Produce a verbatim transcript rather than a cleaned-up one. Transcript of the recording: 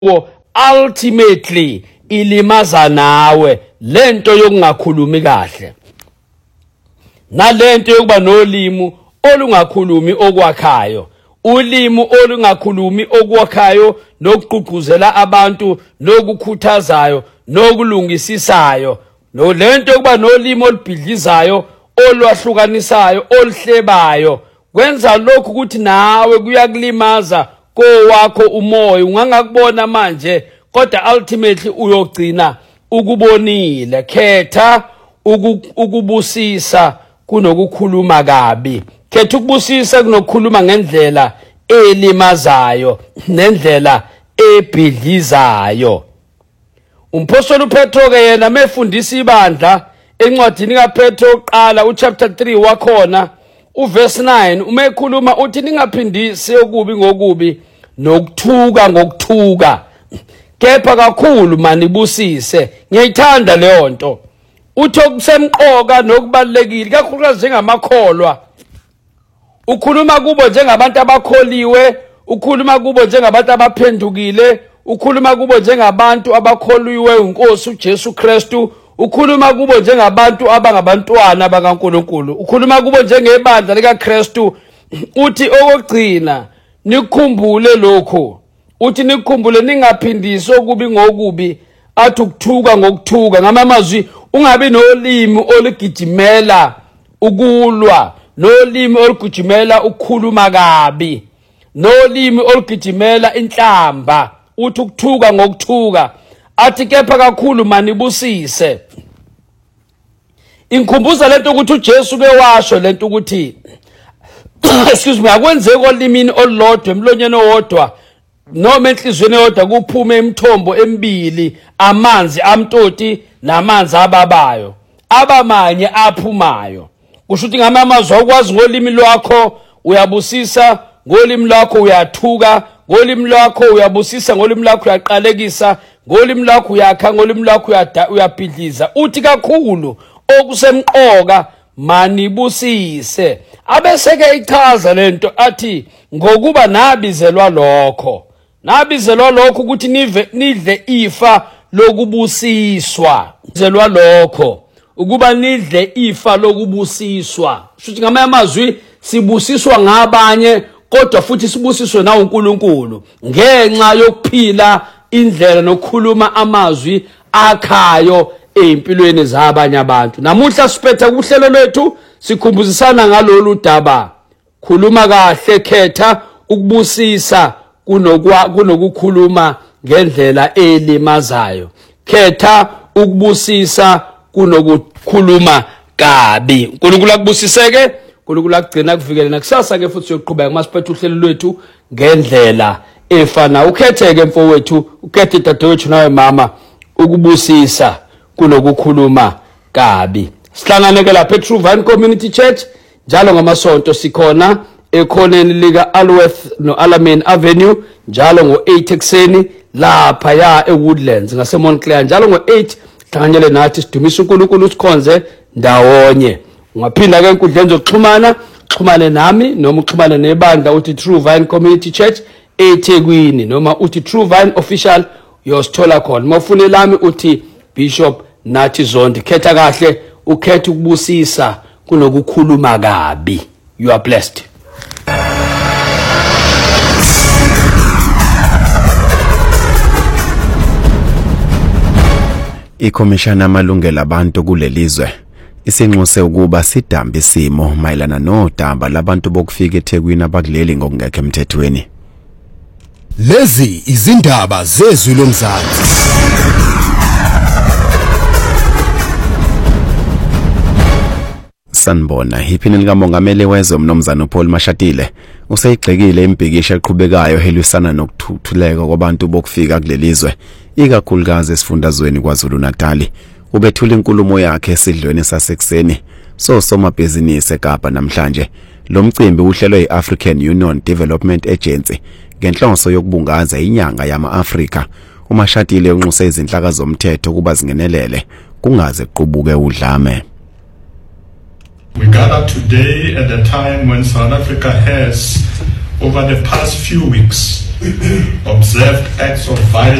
ultimately ilimaza nawe lento yokungakhulumi kahle nalento yokuba nolimi olungakhulumi okwakhayo ulimi olungakhulumi okwakhayo nokugqugquzela abantu nokukhuthazayo nokulungisisayo no lento yokuba nolimi olubhidlizayo olwahlukanisayo olhlebayo kwenza lokhu ukuthi nawe kuyakulimaza kowakho umoya ungangakubona manje kodwa ultimately uyogcina ukubonile khetha ukubusisa kunokukhuluma kabi khetha ukubusisa kunokukhuluma ngendlela elimazayo nendlela ebhidlizayo umpostoli uPetro ke yena mefundisa ibandla encwadini kaPetro oqala uchapter three wakhona uverse nine umekhuluma uthi ningaphindisi okubi ngokubi nokuthuka ngokuthuka kepha kakhulu manibusise ngiyayithanda leyo nto uthi okusemqoka nokubalekile kakhulukazi njengamakholwa ukhuluma kubo njengabantu abakholiwe ukhuluma kubo njengabantu abaphendukile ukhuluma kubo njengabantu abakholiwe uNkosi uJesu Kristu ukhuluma kubo njengabantu abangabantwana bakaNkulunkulu ukhuluma kubo njengebandla likaKristu uthi okugcina nikhumbule lokho uthi nikhumbule ningaphindisi okubi ngokubi athi ukuthuka ngokuthuka ngamamazwi ungabi nolimi olugijimela ukulwa nolimi olugijimela ukukhuluma kabi nolimi olugijimela inhlamba uthi ukuthuka ngokuthuka athi kepha kakhulu manibusise inkhumbuza lento ukuthi uJesu ke washo lento ukuthi excuse me akwenzeki olimini olulodwa emlonyeni owodwa noma enhlizweni eyodwa kuphume imithombo emibili amanzi amtoti namanzi ababayo abamanye aphumayo kusho ukuthi ngamamazwi okwazi ngolimi lwakho uyabusisa ngolimi lwakho uyathuka ngolimi lwakho uyabusisa ngolimi lwakho uyaqalekisa ngolimi lwakho uyakha ngolimi lwakho uyabhidliza uthi kakhulu okusemqoka manibusise abeseke ichaza lento athi ngokuba nabizelwa lokho nabizelwa lokho ukuthi nive nidle ifa lokubusiswa zelwa lokho ukuba nidle ifa lokubusiswa futhi ngamanye amazwi sibusiswa ngabanye kodwa futhi sibusiswe na uNkulunkulu ngenxa yokuphila indlela nokukhuluma amazwi akhayo empilweni zabanye abantu namuhla siphetha kuhlelo lwethu sikhumbuzisana ngalolu daba khuluma kahle khetha ukubusisa kunokwa kunokukhuluma ngendlela elimazayo khetha ukubusisa kunokukhuluma kabi uNkulunkulu akubusiseke uNkulunkulu akugcina kuvikele nakusasa ke futhi siyoqhubeka masiphethe uhlelo lwethu ngendlela efana ukhetheke mfowethu ukhethe dadewethu nawe mama ukubusisa kunokukhuluma kabi sihlanganeke lapha eTrue Vine Community Church njalo ngamasonto sikhona ekhoneni lika Alworth no Alamein Avenue njalo ngo eight ekseni lapha ya eWoodlands ngase Montclair njalo ngo eight hlanganyele nathi sidumisa uNkulunkulu sikhonze ndawonye ungaphinda ke enkundleni zokuxhumana xhumane nami noma uxhumane nebandla uthi True Vine Community Church eThekwini noma uthi True Vine Official uyosithola khona mawufune lami uthi Bishop Nathi Zondi khetha kahle ukhetha ukubusisa kunokukhuluma kabi you are blessed. Ikhomishana amalungelo abantu kulelizwe isinxuse ukuba sidambe isimo mayelana nodaba labantu bokufika eThekwini abakuleli ngokungekho emthethweni. Lezi izindaba zezwi lomzansi. Sanibona iphini likamongameli wezwe umnomzana uPaul Mashatile useyigxekile impikisho eqhubekayo helwisana nokuthuthuleka kwabantu bokufika kulelizwe ikakhulukazi esifundazweni kwaZulu Natal ubethula inkulumo yakhe esidlweni sasekuseni so somabhizinisi eKapa namhlanje lo mcimbi uhlelwe iAfrican Union Development Agency ngenhloso yokubungaza inyanga yama-Afrika uMashatile unxuse izinhlaka zomthetho kuba zingenelele kungaze kuqubuke udlame. We gather today at a time when South Africa has, over the past few weeks, observed acts of violence